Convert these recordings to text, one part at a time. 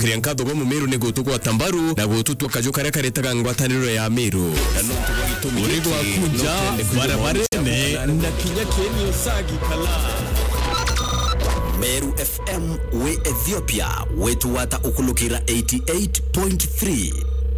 gucokeria nkatho gwa Mumiru ni gutu gwa Tambaru na gutu twakajuka reka retaga ngwataniro ya Miru na no tugitumi urigo akunja barabarene na kinya kenyo sagi kala Meru FM we Ethiopia wetu wata ukulukira 88.3.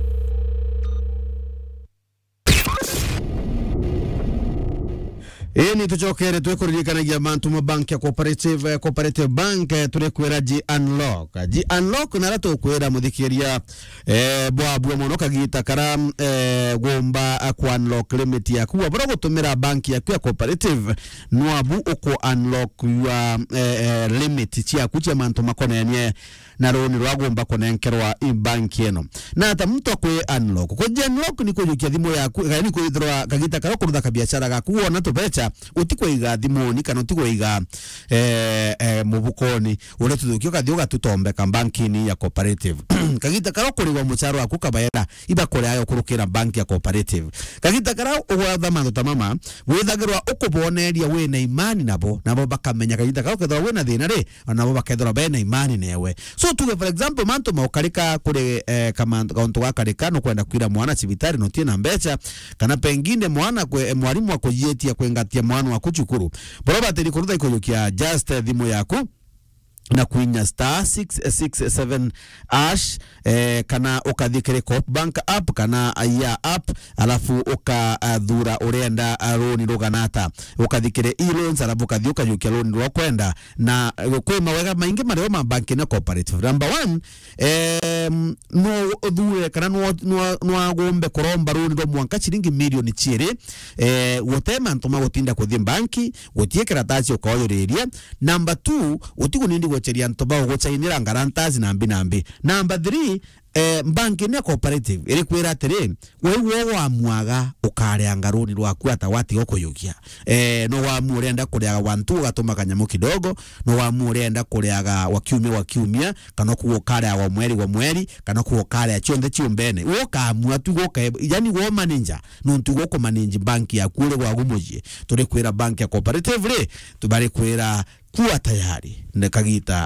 Ni tuchokere twekurikanagia bantu mabanki ya cooperative bank turekwera G unlock narato kwera muthikiria bwa monoka gita kara gomba ku unlock limit yaku bora gutumira banki yaku ya cooperative nwabu uko unlock your limit ciaku cia mantu makonenie na roni rwagomba konenkerwa banki eno na ata mtu kwe unlock ko unlock ni kuyukia thimu yaku ni kuyithirwa kagita kara kurutha ka biashara gaku wona tubecha utikoiga thimuni kana utikoiga mubukoni ule tuthukio kathio gatutombe ka banki-ini ya cooperative kagita kara kurigwa mucharo aku kabaera iba kore ayo kurukira banki ya cooperative kagita kara ugwatha mandu tamama withagirwa ukuboneria we na imani nabo bakamenya kagita kara ukethwa we na thina ri nabo bakethwa be na imani newe so tuge for example mantu maukarika kuri kauntu gakarika no kwenda kwira mwana cibitari no tina mbecha kana pengine mwana kwe mwalimu akoyetia kwengatia mwana wa kuchukuru boroba teri kurutha ikoyokia just thimu yaku na kuinya star 667 ash kana ukathikire Coop Bank app kana ya app alafu ukadhura urenda loan roganata ukathikire e-loans alafu ukathiuka yukia loan ro kwenda na kwe mawega maingi mareo ma banki na cooperative number 1 no dhure kana no agombe kuromba loan ro mwanka chiringi milioni chiri wotema ntoma gotinda kuthi banki gotie karataci ukaoyoreria number 2 utigunindi gocheria ntoba gochainira garantazi nambi number 3 banki ne cooperative iri kwira atiri wewe wa mwaga ukare angaruni rwaku atawati okuyukia no wa murenda kuriaga wantu gatuma kanyamu kidogo no wa murenda kuriaga wakiumia kana kuokare wa mweri kana kuokare achonde chiumbene woka mwatu goka yani wo manager nuntu goko manage banki ya kule gwa gumuji turi kwira banki ya cooperative ri tubari kwira kuwa tayari ndekagita